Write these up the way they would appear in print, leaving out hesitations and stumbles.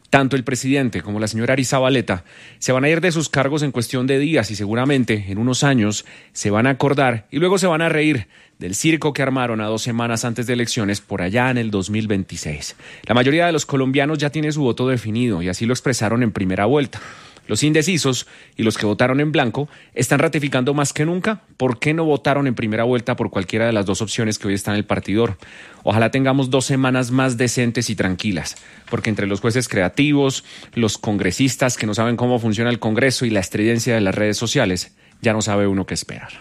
Tanto el presidente como la señora Arrizabalaga se van a ir de sus cargos en cuestión de días y seguramente en unos años se van a acordar y luego se van a reír del circo que armaron a 2 semanas antes de elecciones por allá en el 2026. La mayoría de los colombianos ya tiene su voto definido y así lo expresaron en primera vuelta. Los indecisos y los que votaron en blanco están ratificando más que nunca por qué no votaron en primera vuelta por cualquiera de las 2 opciones que hoy están en el partidor. Ojalá tengamos 2 semanas más decentes y tranquilas, porque entre los jueces creativos, los congresistas que no saben cómo funciona el Congreso y la estridencia de las redes sociales, ya no sabe uno qué esperar.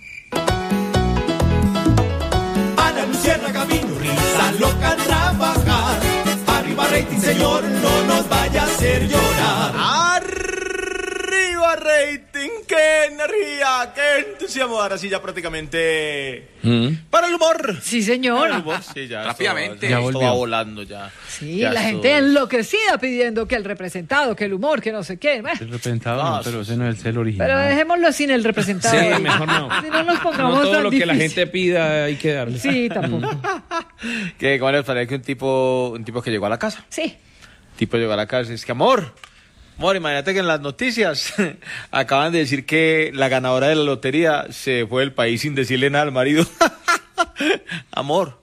Ana Luciana Camino, risa loca trabajar. Arriba rating, señor, no nos vaya a hacer llorar. ¡Arriba rating! ¡Qué energía! ¡Qué entusiasmo! Ahora sí ya prácticamente... Para el humor. Sí, señor. Para el humor, sí, ya. Rápidamente. Ya esto va volando ya. Sí, ya la gente enloquecida pidiendo que el representado, que el humor, que no sé qué. El representado no, pero ese no es el original. Pero dejémoslo sin el representado. Sí, mejor no. Si no nos pongamos No todo tan lo que la difícil. gente pida hay que darle. Sí, tampoco. Que ¿cómo les parece que un tipo que llegó a la casa? Sí. Tipo llegó a la casa y es que amor, imagínate que en las noticias acaban de decir que la ganadora de la lotería se fue del país sin decirle nada al marido. Amor.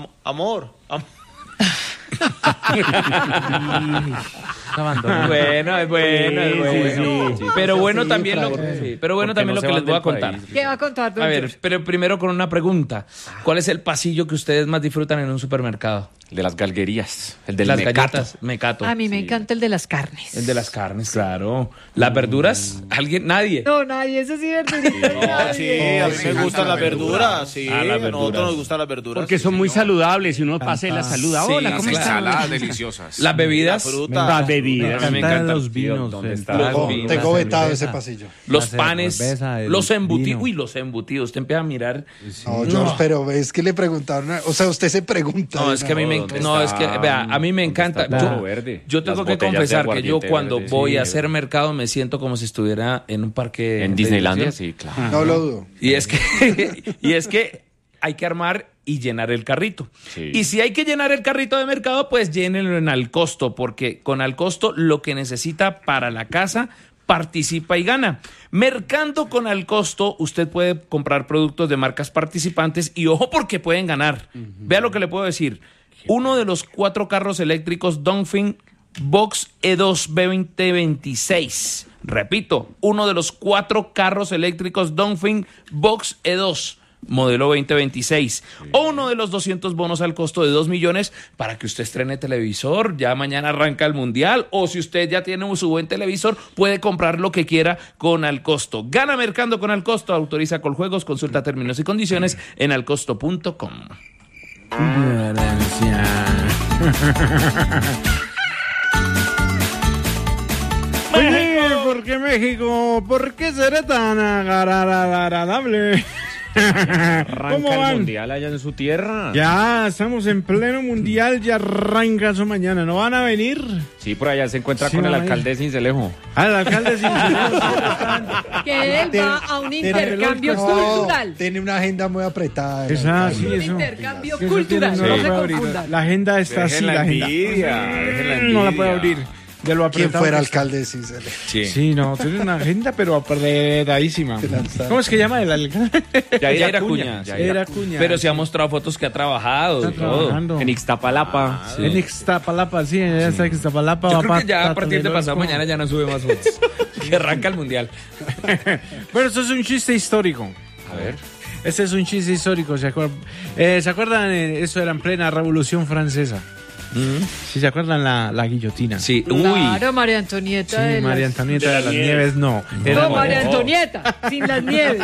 Bueno, es bueno. Sí. Pero bueno Sí, también lo, claro. sí, pero bueno también lo que les voy a contar. ¿Qué va a contar, don A ver, George? pero primero con una pregunta. ¿Cuál es el pasillo que ustedes más disfrutan en un supermercado? El de las galguerías, el del Las mecato. galletas, Mecato. A mí me encanta el de las carnes. El de las carnes, claro. Las verduras, ¿alguien? Nadie. No, nadie, eso sí es verdurita. Sí, a mí me gustan las verduras. Sí, Ah, las a nosotros verduras. nos gustan las verduras. Porque son muy saludables y uno pasa y la saluda. Sí, Hola, ¿cómo sí, están? Ensaladas deliciosas. Las bebidas. La fruta. Las bebidas. A mí me encantan los vinos. ¿Dónde el está? trago, Los vinos. Tengo la vetado cerveza. ese pasillo. Los La panes, cerveza, el los embutidos. vino. Uy, los embutidos. Usted empieza a mirar. No, George, pero es que le preguntaron, o sea, usted se pregunta. No, es que a mí me no, es que vea, a mí me encanta. Yo tengo que confesar que yo cuando voy a hacer mercado me siento como si estuviera en un parque En de Disneylandia, diversiones. sí, claro. No lo dudo. Y es que hay que armar y llenar el carrito. Sí. Y si hay que llenar el carrito de mercado, pues llénenlo en Alcosto, porque con Alcosto lo que necesita para la casa participa y gana. Mercando con Alcosto, usted puede comprar productos de marcas participantes y ojo porque pueden ganar. Vea lo que le puedo decir. Uno de los 4 carros eléctricos Dongfeng Box E2 2026. Repito, uno de los 4 carros eléctricos Dongfeng Box E2 modelo 2026. O uno de los 200 bonos al costo de 2 millones para que usted estrene televisor. Ya mañana arranca el mundial. O si usted ya tiene su buen televisor, puede comprar lo que quiera con Alcosto. Gana mercando con Alcosto. Autoriza Coljuegos. Consulta términos y condiciones en alcosto.com. Oye, ¿por qué México? ¿Por qué será tan agradable? Arranca ¿Cómo el van? mundial allá en su tierra. Ya estamos en pleno mundial, ya arranca eso mañana. ¿No van a venir? Sí, por allá se encuentra Sí, con el mamá. alcalde de Cincelejo. El alcalde sí. Que él va a un intercambio cultural. Tiene una agenda muy apretada. el Esa, alcalde. sí, Un eso. intercambio Eso cultural, tiene- no la se puede abrir. confundan. La agenda está así, la agenda. No la puede abrir. De lo ¿Quién apretado fuera que está. alcalde de Cincelejo? Sí, no, tiene una agenda, pero apretadísima. ¿Cómo es que llama el alcalde? Yair Acuña. Era Acuña. Pero se ha mostrado fotos que ha trabajado. Está y todo. trabajando. En Ixtapalapa. En Ixtapalapa, sí, en esa Ixtapalapa. Yo creo va que ya a partir de Tlatelolco. pasado mañana ya no sube más fotos. Que arranca el mundial. Bueno, esto es un chiste histórico. A ver. Este es un chiste histórico, ¿se acuerdan? ¿Se acuerdan? Eso era en plena Revolución Francesa. ¿Sí se acuerdan la guillotina? Sí, Claro, María Antonieta. Sí, de María las- Antonieta de las Nieves, no. Era No, María Antonieta, sin las nieves.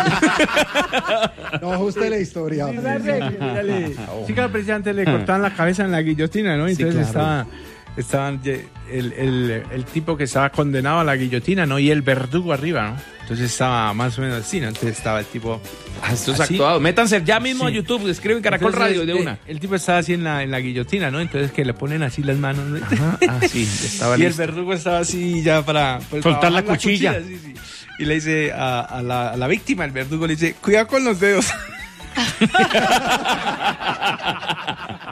No ajuste la historia. hombre. Sí, que al presidente le cortaban la cabeza en la guillotina, ¿no? Entonces claro. estaban el tipo que estaba condenado a la guillotina, ¿no? Y el verdugo arriba, ¿no? Entonces estaba más o menos así, ¿no? Entonces estaba el tipo... Esto es así. actuado. Métanse ya mismo Sí. a YouTube, escriben Caracol Entonces, Radio de una. El tipo estaba así en la guillotina, ¿no? Entonces que le ponen así las manos, ¿no? Sí, estaba Y el listo. verdugo estaba así ya para Soltar la bajar cuchilla. sí, sí. Y le dice a la víctima, el verdugo le dice, cuidado con los dedos. No, muy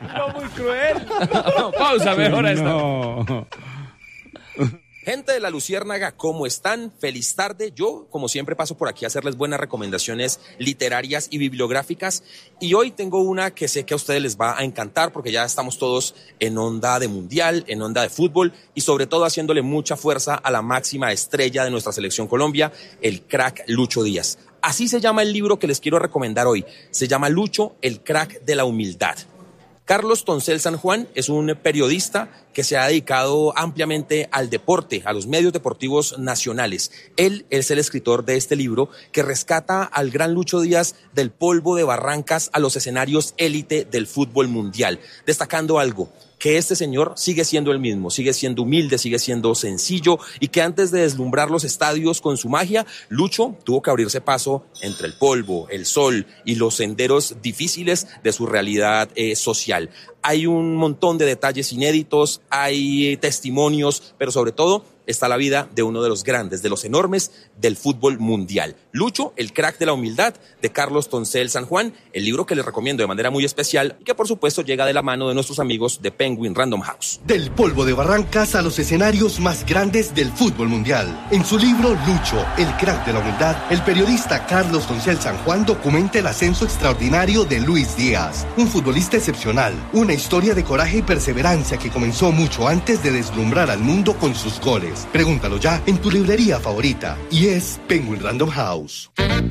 cruel. Pausa, mejor esta. No. Gente de La Luciérnaga, ¿cómo están? Feliz tarde. Yo, como siempre, paso por aquí a hacerles buenas recomendaciones literarias y bibliográficas. Y hoy tengo una que sé que a ustedes les va a encantar porque ya estamos todos en onda de mundial, en onda de fútbol y sobre todo haciéndole mucha fuerza a la máxima estrella de nuestra selección Colombia, el crack Lucho Díaz. Así se llama el libro que les quiero recomendar hoy. Se llama Lucho, el crack de la humildad. Carlos Toncel San Juan es un periodista que se ha dedicado ampliamente al deporte, a los medios deportivos nacionales. Él es el escritor de este libro que rescata al gran Lucho Díaz del polvo de Barrancas a los escenarios élite del fútbol mundial, destacando algo, que este señor sigue siendo el mismo, sigue siendo humilde, sigue siendo sencillo y que antes de deslumbrar los estadios con su magia, Lucho tuvo que abrirse paso entre el polvo, el sol y los senderos difíciles de su realidad social. Hay un montón de detalles inéditos, hay testimonios, pero sobre todo está la vida de uno de los grandes, de los enormes del fútbol mundial. Lucho, el crack de la humildad, de Carlos Toncel San Juan, el libro que les recomiendo de manera muy especial y que por supuesto llega de la mano de nuestros amigos de Penguin Random House. Del polvo de Barrancas a los escenarios más grandes del fútbol mundial. En su libro Lucho, el crack de la humildad, el periodista Carlos Toncel San Juan documenta el ascenso extraordinario de Luis Díaz, un futbolista excepcional, una historia de coraje y perseverancia que comenzó mucho antes de deslumbrar al mundo con sus goles. Pregúntalo ya en tu librería favorita y es Penguin Random House.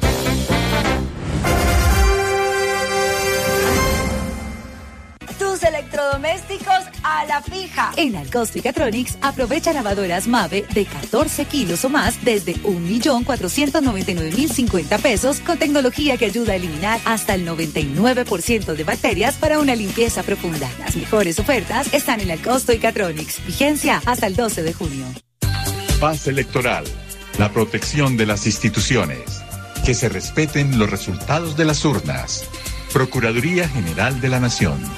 Tus electrodomésticos a la fija. En Alcosto y Catronics aprovecha lavadoras Mave de 14 kilos o más desde 1.499.050 pesos con tecnología que ayuda a eliminar hasta el 99% de bacterias para una limpieza profunda. Las mejores ofertas están en Alcosto y Catronics. Vigencia hasta el 12 de junio. Paz electoral, la protección de las instituciones, que se respeten los resultados de las urnas. Procuraduría General de la Nación.